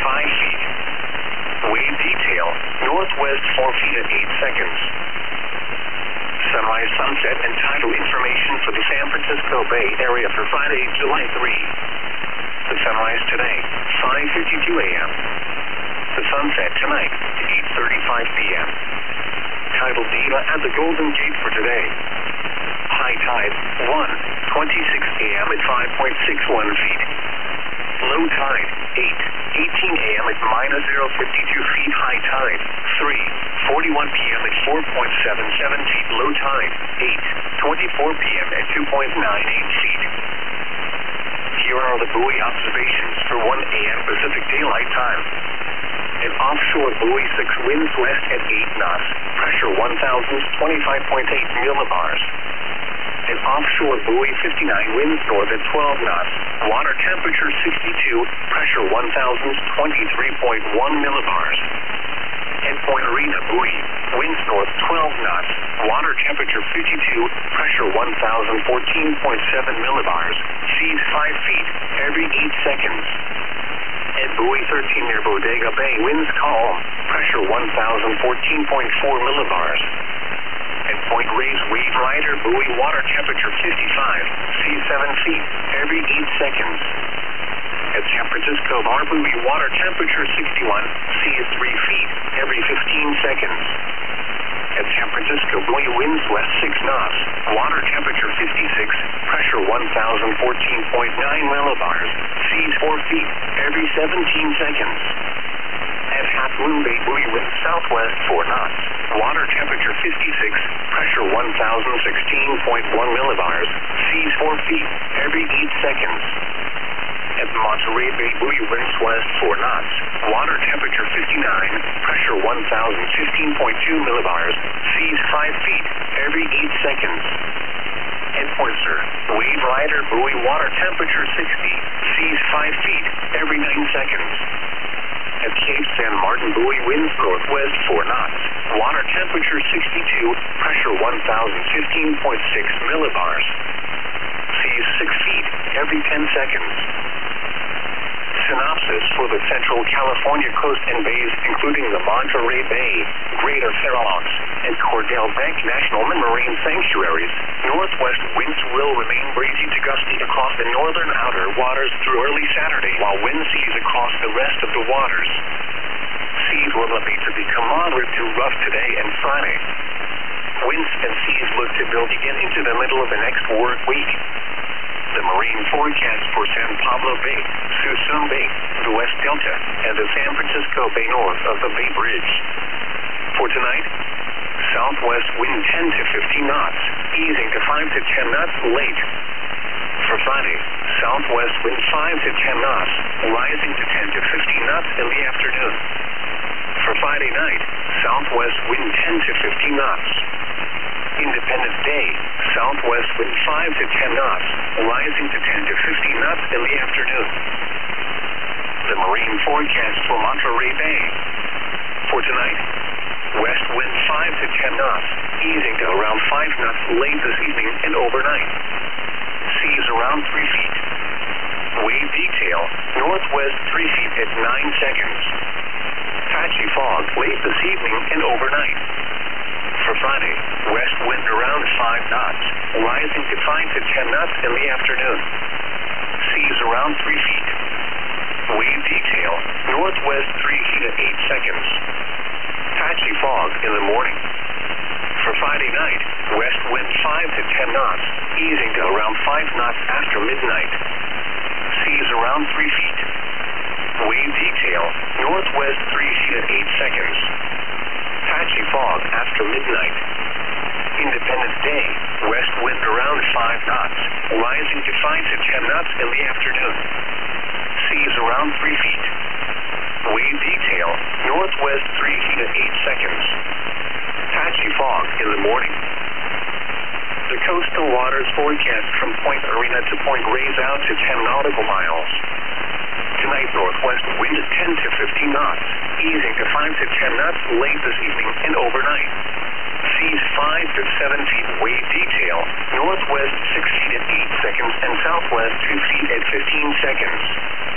5 feet. Wave detail, northwest 4 feet at 8 seconds. Sunrise, sunset, and tidal information for the San Francisco Bay Area for Friday, July 3. The sunrise today, 5:52 a.m. The sunset tonight, 8:35 p.m. Tidal data at the Golden Gate for today. High tide, 1:26 a.m. at 5.61 feet. Low tide, 8:18 a.m. at -0.52 feet. High tide, 3:41 p.m. at 4.77 feet. Low tide, 8:24 p.m. at 2.98 feet. Here are the buoy observations for 1 a.m. Pacific Daylight Time. An offshore buoy 6 winds west at 8 knots, pressure 1,025.8 millibars. An offshore buoy 59 winds north at 12 knots, water temperature 62, pressure 1,023.1 millibars. At Point Arena buoy, winds north 12 knots, water temperature 52, pressure 1,014.7 millibars, seas 5 feet every 8 seconds. At buoy 13 near Bodega Bay, winds calm, pressure 1,014.4 millibars. At Point Reyes Wave Rider buoy, water temperature 55, seas 7 feet every 8 seconds. At San Francisco Bar buoy, water temperature 61, seas 3 feet every 15 seconds. At San Francisco buoy, winds west 6 knots, water temperature 56, pressure 1,014.9 millibars, seas 4 feet every 17 seconds. At Half Moon Bay buoy, winds southwest 4 knots, water temperature 56, pressure 1,016.1 millibars, seas 4 feet every 8 seconds. At Monterey Bay buoy, winds west 4 knots, water temperature 59, pressure 1,015.2 millibars, seas 5 feet every 8 seconds. At Point Sur, Wave Rider buoy, water temperature 60, seas 5 feet every 9 seconds. At Cape San Martin buoy, winds northwest 4 knots, water temperature 62, pressure 1,015.6 millibars, seas 6 feet every 10 seconds. Synopsis for the Central California coast and bays, including the Monterey Bay, Greater Fair Oaks, and Cordell Bank National Marine Sanctuaries. Northwest winds will remain breezy to gusty across the northern outer waters through early Saturday, while wind seas across the rest of the waters. Seas will elevate to become moderate to rough today and Friday. Winds and seas look to build again into the middle of the next work week. The marine forecast for San Pablo Bay, Suisun Bay, the West Delta, and the San Francisco Bay north of the Bay Bridge. For tonight, southwest wind 10 to 15 knots, easing to 5 to 10 knots late. For Friday, southwest wind 5 to 10 knots, rising to 10 to 15 knots in the afternoon. For Friday night, southwest wind 10 to 15 knots. Independence Day, southwest wind 5 to 10 knots, rising to 10 to 15 knots in the afternoon. The marine forecast for Monterey Bay. For tonight, west wind 5 to 10 knots, easing to around 5 knots late this evening and overnight. Seas around 3 feet. Wave detail, northwest 3 feet at 9 seconds. Patchy fog late this evening and overnight. For Friday, west wind around 5 knots, rising to 5 to 10 knots in the afternoon. Seas around 3 feet. Wave detail, northwest 3 feet at 8 seconds. Patchy fog in the morning. For Friday night, west wind 5 to 10 knots, easing to around 5 knots after midnight. Seas around 3 feet. Wave detail, northwest 3 feet at 8 seconds. Patchy fog after midnight. Independence Day, west wind around 5 knots, rising to 5 to 10 knots in the afternoon. Seas around 3 feet. Wave detail, northwest 3 feet at 8 seconds. Patchy fog in the morning. The coastal waters forecast from Point Arena to Point Reyes out to 10 nautical miles. Tonight, northwest wind 10 to 15 knots, easing to 5 to 10 knots late this evening and overnight. Seas 5 to 7 feet. Wave detail, northwest 6 feet at 8 seconds and southwest 2 feet at 15 seconds.